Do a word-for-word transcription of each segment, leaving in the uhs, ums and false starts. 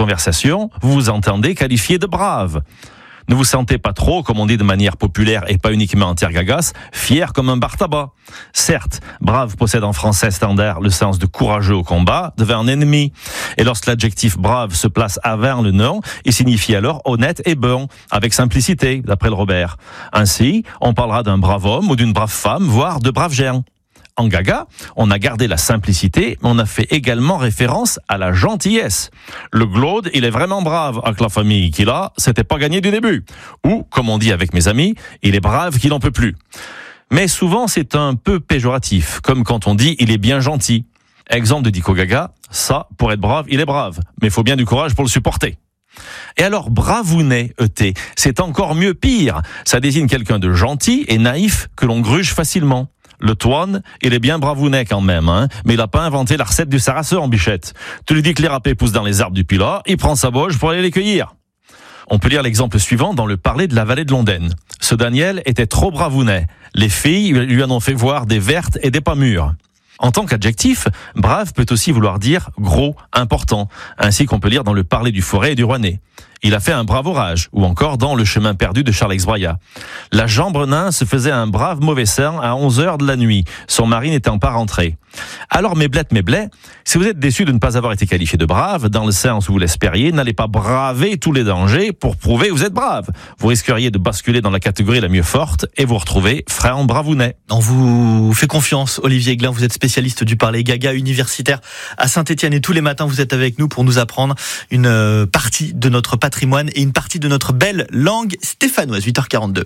conversation, vous vous entendez qualifier de brave. Ne vous sentez pas trop, comme on dit de manière populaire et pas uniquement en terre gagasse, fier comme un bar tabac. Certes, brave possède en français standard le sens de courageux au combat devant un ennemi. Et lorsque l'adjectif brave se place avant le nom, il signifie alors honnête et bon, avec simplicité, d'après le Robert. Ainsi, on parlera d'un brave homme ou d'une brave femme, voire de braves gens. En gaga, on a gardé la simplicité, mais on a fait également référence à la gentillesse. Le Glaude, il est vraiment brave avec la famille qu'il a, c'était pas gagné du début. Ou, comme on dit avec mes amis, il est brave qu'il n'en peut plus. Mais souvent, c'est un peu péjoratif, comme quand on dit il est bien gentil. Exemple de Dico Gaga, ça, pour être brave, il est brave, mais il faut bien du courage pour le supporter. Et alors, bravounet, E T, c'est encore mieux pire. Ça désigne quelqu'un de gentil et naïf que l'on gruge facilement. Le Toine, il est bien bravounet quand même, hein, mais il n'a pas inventé la recette du sarrasin en bichette. Tu lui dis que les râpés poussent dans les arbres du Pilat, il prend sa boge pour aller les cueillir. On peut lire l'exemple suivant dans le Parler de la vallée de Londaine. Ce Daniel était trop bravounet. Les filles lui en ont fait voir des vertes et des pas mûres. En tant qu'adjectif, brave peut aussi vouloir dire gros, important, ainsi qu'on peut lire dans le Parler du Forêt et du Rouennais. Il a fait un brave orage, ou encore dans Le chemin perdu de Charles-X Braya. La Jambrenin se faisait un brave mauvais sang à onze heures de la nuit, son mari n'étant pas rentré. Alors, mes blettes, mes blés, si vous êtes déçus de ne pas avoir été qualifié de brave, dans le sens où vous l'espériez, n'allez pas braver tous les dangers pour prouver que vous êtes brave. Vous risqueriez de basculer dans la catégorie la mieux forte et vous retrouver franc bravounet. On vous fait confiance, Olivier Glin, vous êtes spécialiste du parler gaga universitaire à Saint-Étienne et tous les matins vous êtes avec nous pour nous apprendre une partie de notre patrimoine et une partie de notre belle langue stéphanoise. huit heures quarante-deux.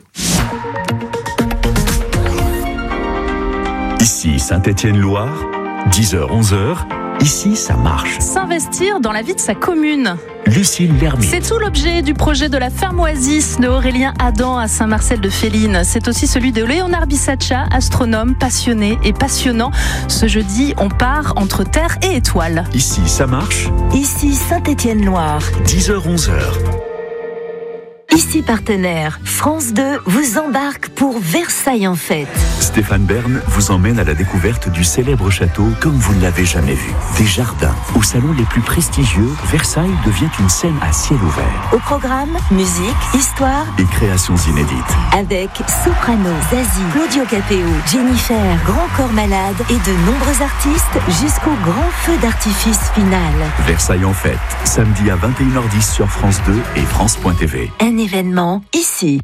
Ici Saint-Étienne-Loire, dix heures onze heures, ici ça marche. S'investir dans la vie de sa commune. Lucille Lermite. C'est tout l'objet du projet de la ferme Oasis de Aurélien Adam à Saint-Marcel-de-Féline. C'est aussi celui de Léonard Bissaccia, astronome passionné et passionnant. Ce jeudi, on part entre terre et étoiles. Ici ça marche. Ici Saint-Étienne-Loire. dix heures onze heures. Ici partenaire, France deux vous embarque pour Versailles en fête. Stéphane Bern vous emmène à la découverte du célèbre château comme vous ne l'avez jamais vu. Des jardins, aux salons les plus prestigieux, Versailles devient une scène à ciel ouvert. Au programme, musique, histoire et créations inédites. Avec Soprano, Zazie, Claudio Capéo, Jennifer, Grand Corps Malade et de nombreux artistes jusqu'au grand feu d'artifice final. Versailles en fête, samedi à vingt et une heures dix sur France deux et France point T V. Un événement ici.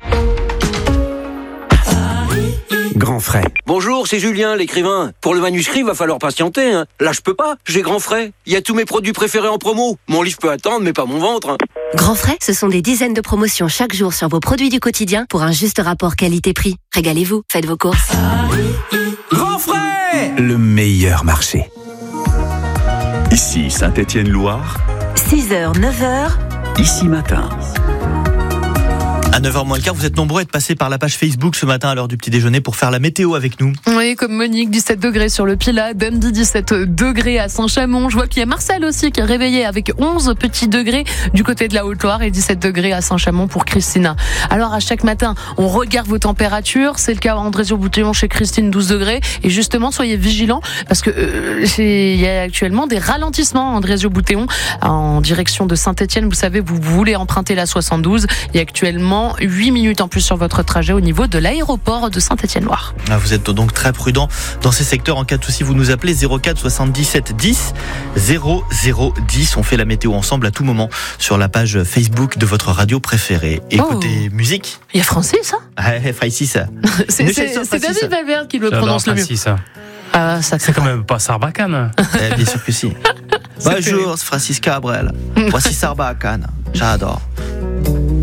Grand frais. Bonjour, c'est Julien, l'écrivain. Pour le manuscrit, il va falloir patienter. Hein. Là, je peux pas, j'ai grand frais. Il y a tous mes produits préférés en promo. Mon livre peut attendre, mais pas mon ventre. Hein. Grand frais, ce sont des dizaines de promotions chaque jour sur vos produits du quotidien pour un juste rapport qualité-prix. Régalez-vous, faites vos courses. Grand frais, le meilleur marché. Ici Saint-Étienne-Loire. six heures, neuf heures. Ici matin. À neuf heures moins le quart, vous êtes nombreux à être passés par la page Facebook ce matin à l'heure du petit déjeuner pour faire la météo avec nous. Oui, comme Monique, dix-sept degrés sur le Pilat, Dundee, dix-sept degrés à Saint-Chamond. Je vois qu'il y a Marcel aussi qui est réveillé avec onze petits degrés du côté de la Haute-Loire et dix-sept degrés à Saint-Chamond pour Christina. Alors à chaque matin, on regarde vos températures. C'est le cas à Andrézieux-Boutillon chez Christine, douze degrés. Et justement, soyez vigilants parce que euh, il y a actuellement des ralentissements à Andrézieux-Boutillon en direction de Saint-Étienne. Vous savez, vous voulez emprunter la soixante-douze. Il y a actuellement huit minutes en plus sur votre trajet au niveau de l'aéroport de Saint-Étienne-Loire. Ah, vous êtes donc très prudent dans ces secteurs. En cas de souci, vous nous appelez zéro quatre soixante-dix-sept dix zéro zéro dix. On fait la météo ensemble à tout moment sur la page Facebook de votre radio préférée. Écoutez, oh. Musique. Il y a Francis, hein ah, Francis. C'est, c'est, c'est David Valverde qui le J'adore prononce le mieux. Francis, ça. Ah, ça, c'est quand même pas Sarbacane. Eh, bien sûr que si. Bonjour, c'est Francis Cabrel. Voici Sarbacane. J'adore.